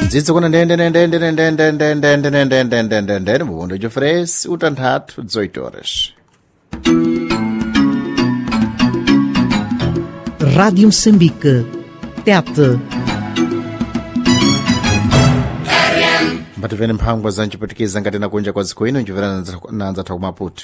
Sitze mundo de oferece o tanto 18 horas. Rádio Moçambique, TET. Bativeni mphangwa za nchiputikiza ngati nakunja kwa ziku ino nchivera nanza kwa Maputo.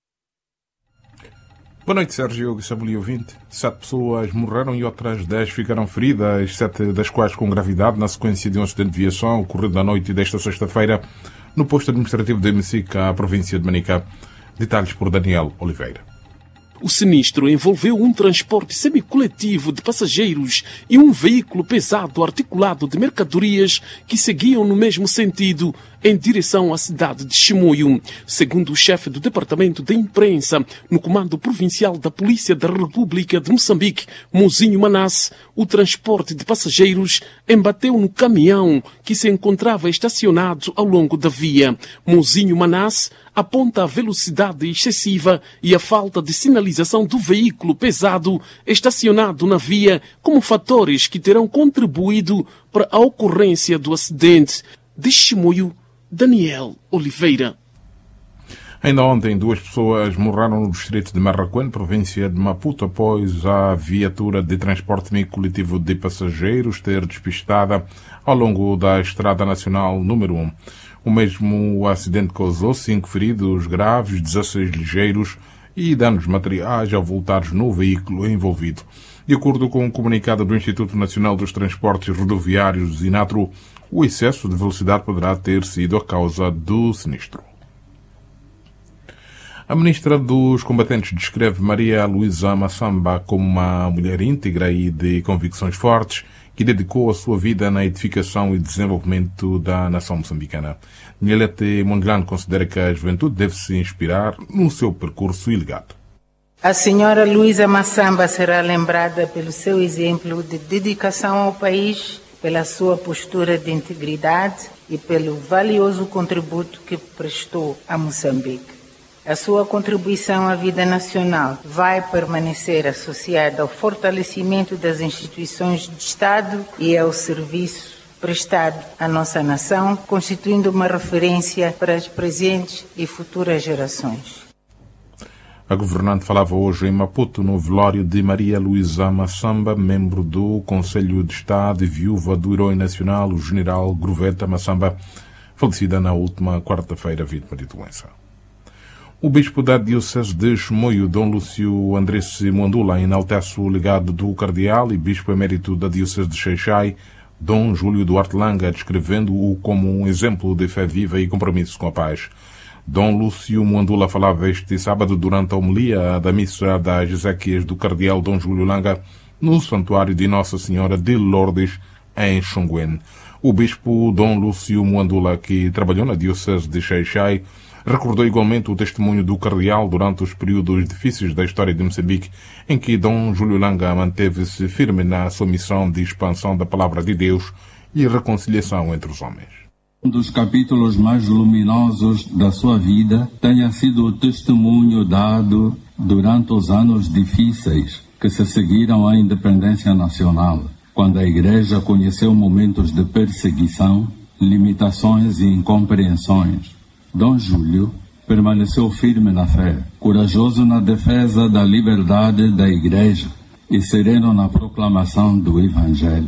Boa noite, Sérgio Sabuli ouvinte. 7 pessoas morreram e outras 10 ficaram feridas, 7 das quais com gravidade, na sequência de um acidente de viação ocorrido na noite desta sexta-feira no posto administrativo de Messica, a província de Manica. Detalhes por Daniel Oliveira. O sinistro envolveu um transporte semicoletivo de passageiros e um veículo pesado articulado de mercadorias que seguiam no mesmo sentido em direção à cidade de Chimoio. Segundo o chefe do Departamento de Imprensa no Comando Provincial da Polícia da República de Moçambique, Mozinho Manasse, o transporte de passageiros embateu no caminhão que se encontrava estacionado ao longo da via. Mozinho Manasse aponta a velocidade excessiva e a falta de sinalização do veículo pesado estacionado na via como fatores que terão contribuído para a ocorrência do acidente. De Chimoio, Daniel Oliveira. Ainda ontem, 2 pessoas morreram no distrito de Marraquém, província de Maputo, após a viatura de transporte coletivo de passageiros ter despistada ao longo da Estrada Nacional número 1. O mesmo acidente causou 5 feridos graves, 16 ligeiros e danos materiais ao voltares no veículo envolvido. De acordo com o comunicado do Instituto Nacional dos Transportes Rodoviários, INATRO, o excesso de velocidade poderá ter sido a causa do sinistro. A ministra dos Combatentes descreve Maria Luísa Massamba como uma mulher íntegra e de convicções fortes que dedicou a sua vida na edificação e desenvolvimento da nação moçambicana. Nielete Mondlane considera que a juventude deve se inspirar no seu percurso e legado. A senhora Luísa Massamba será lembrada pelo seu exemplo de dedicação ao país, pela sua postura de integridade e pelo valioso contributo que prestou a Moçambique. A sua contribuição à vida nacional vai permanecer associada ao fortalecimento das instituições de Estado e ao serviço prestado à nossa nação, constituindo uma referência para as presentes e futuras gerações. A governante falava hoje em Maputo no velório de Maria Luísa Massamba, membro do Conselho de Estado e viúva do herói nacional, o general Groveta Massamba, falecida na última quarta-feira vítima de doença. O bispo da Diocese de Chimoio, Dom Lúcio Andrés Mwandula, enaltece o legado do cardeal e bispo emérito da Diocese de Xai-Xai, Dom Júlio Duarte Langa, descrevendo-o como um exemplo de fé viva e compromisso com a paz. Dom Lúcio Mwandula falava este sábado durante a homilia da missa das Ezequias do cardeal Dom Júlio Langa no santuário de Nossa Senhora de Lourdes, em Xonguen. O bispo Dom Lúcio Mwandula, que trabalhou na Diocese de Xai-Xai, recordou igualmente o testemunho do cardeal durante os períodos difíceis da história de Moçambique, em que Dom Júlio Langa manteve-se firme na sua missão de expansão da palavra de Deus e reconciliação entre os homens. Um dos capítulos mais luminosos da sua vida tenha sido o testemunho dado durante os anos difíceis que se seguiram à independência nacional, quando a Igreja conheceu momentos de perseguição, limitações e incompreensões. Dom Júlio permaneceu firme na fé, corajoso na defesa da liberdade da Igreja e sereno na proclamação do Evangelho.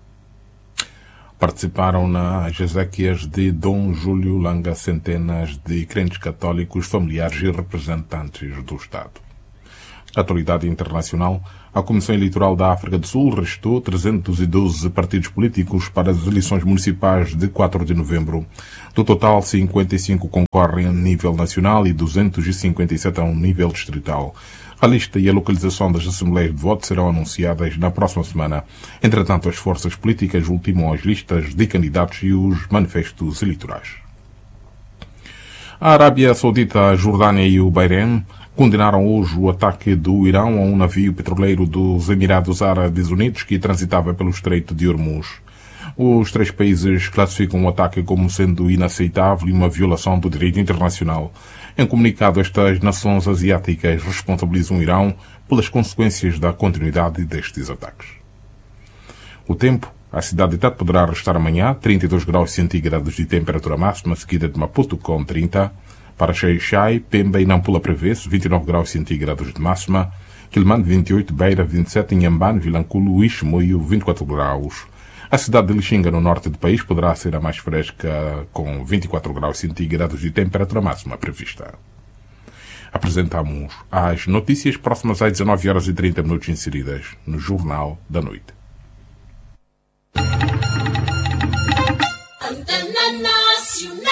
Participaram nas exéquias de Dom Júlio Langa centenas de crentes católicos, familiares e representantes do Estado. Atualidade internacional. A Comissão Eleitoral da África do Sul restou 312 partidos políticos para as eleições municipais de 4 de novembro. Do total, 55 concorrem a nível nacional e 257 a um nível distrital. A lista e a localização das assembleias de voto serão anunciadas na próxima semana. Entretanto, as forças políticas ultimam as listas de candidatos e os manifestos eleitorais. A Arábia Saudita, a Jordânia e o Bahrein condenaram hoje o ataque do Irão a um navio petroleiro dos Emirados Árabes Unidos que transitava pelo Estreito de Hormuz. Os 3 países classificam o ataque como sendo inaceitável e uma violação do direito internacional. Em comunicado, estas nações asiáticas responsabilizam o Irão pelas consequências da continuidade destes ataques. O tempo. A cidade de Tete poderá restar amanhã 32 graus centígrados de temperatura máxima, seguida de Maputo com 30. Para Xai-Xai, Pemba e Nampula prevê-se 29 graus centígrados de máxima. Quilmane 28, Beira 27, Inhambane, Vilanculo e Chimoio 24 graus. A cidade de Lixinga, no norte do país, poderá ser a mais fresca, com 24 graus centígrados de temperatura máxima prevista. Apresentamos as notícias próximas às 19 horas e 30 minutos inseridas no Jornal da Noite. Antena Nacional.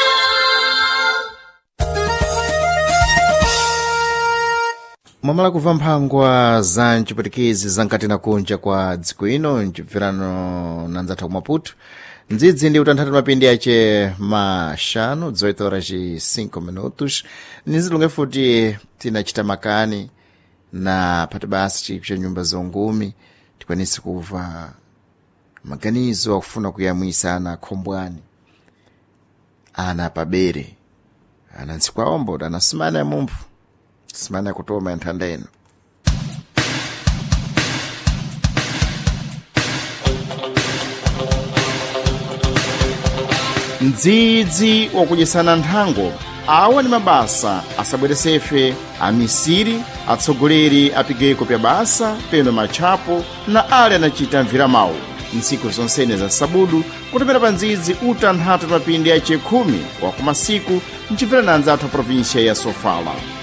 Mwamala kuva mphangwa za ncipwetikizi zankati na kunja kwa dziko ino ncibvirano na ndzatha ku Maputo. Ndzidzi ndi utanthatu mapindi yace maxanu 18 horas e 5 minutos. Nizilunge futi tinacita makani na phati basi cipo ca nyumba zongumi tikwanise kuva maganizo akufuna kuyamwisa ana akhombwani, ana pabere, ana ntsikwawombo, ana simana ya mumphu, simana ya kutoma ya nthanda ino. Ndzidzi wakudyesana nthango awa ni mabasa asabweresefe amisiri, atsogoleri apigeko pya basa peno matchapo na ale anacita mviramawu ntsiku zonsene za sabudu kutopera pa ndzidzi utanthatu mapindi yace 10 wa kumasiku ncibvera na anzathu a província ya Sofala.